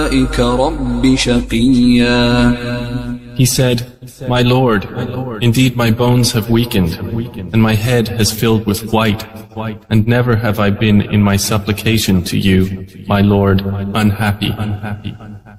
بدعائك رب شقيا. He said, My Lord, indeed my bones have weakened, and my head has filled with white, and never have I been in my supplication to you, my Lord, unhappy.